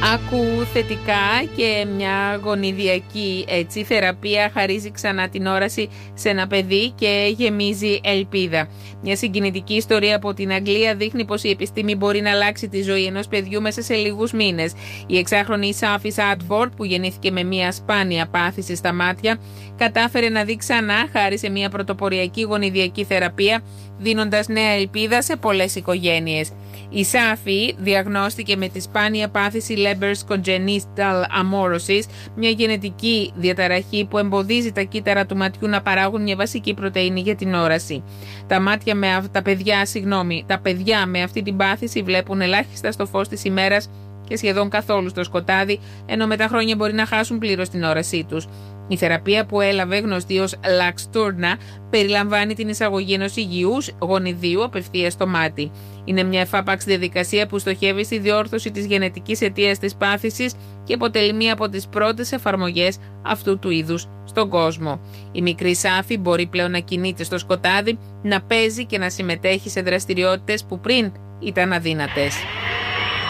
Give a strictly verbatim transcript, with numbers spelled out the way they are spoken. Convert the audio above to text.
Άκου θετικά και μια γονιδιακή έτσι, θεραπεία χαρίζει ξανά την όραση σε ένα παιδί και γεμίζει ελπίδα. Μια συγκινητική ιστορία από την Αγγλία δείχνει πως η επιστήμη μπορεί να αλλάξει τη ζωή ενός παιδιού μέσα σε λίγους μήνες. Η εξάχρονη Σάφη Άντφορντ, που γεννήθηκε με μια σπάνια πάθηση στα μάτια, κατάφερε να δει ξανά χάρη σε μια πρωτοποριακή γονιδιακή θεραπεία, δίνοντας νέα ελπίδα σε πολλές οικογένειες. Η Σάφη διαγνώστηκε με τη σπάνια πάθηση Leber's Congenital Amaurosis, μια γενετική διαταραχή που εμποδίζει τα κύτταρα του ματιού να παράγουν μια βασική πρωτεΐνη για την όραση. Τα, μάτια με, τα, παιδιά, συγγνώμη, τα παιδιά με αυτή την πάθηση βλέπουν ελάχιστα στο φως της ημέρας και σχεδόν καθόλου στο σκοτάδι, ενώ με τα χρόνια μπορεί να χάσουν πλήρως την όρασή τους. Η θεραπεία που έλαβε, γνωστή ως Luxturna, περιλαμβάνει την εισαγωγή ενός υγιούς γονιδίου απευθείας στο μάτι. Είναι μια εφάπαξ διαδικασία που στοχεύει στη διόρθωση της γενετικής αιτίας της πάθησης και αποτελεί μία από τις πρώτες εφαρμογές αυτού του είδους στον κόσμο. Η μικρή Σάφη μπορεί πλέον να κινείται στο σκοτάδι, να παίζει και να συμμετέχει σε δραστηριότητες που πριν ήταν αδύνατες.